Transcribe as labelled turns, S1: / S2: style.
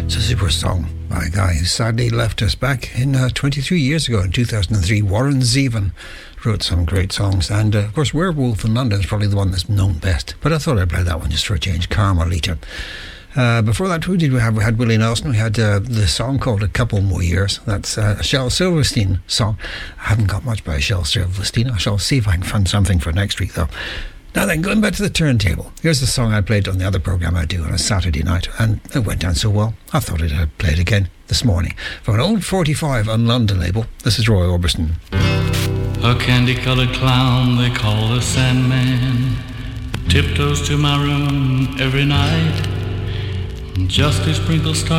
S1: Super song by a guy who sadly left us back in 23 years ago in 2003. Warren Zevon wrote some great songs, and of course Werewolf in London is probably the one that's known best, but I thought I'd play that one just for a change. Carmelita. Before that, who did we have? We had Willie Nelson. We had the song called A Couple More Years. That's a Shel Silverstein song. I haven't got much by Shel Silverstein. I shall see if I can find something for next week though. Now then, going back to the turntable, here's the song I played on the other programme I do on a Saturday night, and it went down so well, I thought I'd play it again this morning. From an old 45 on London label, this is Roy Orbison.
S2: A candy-coloured clown they call the Sandman tiptoes to my room every night, just to sprinkle stars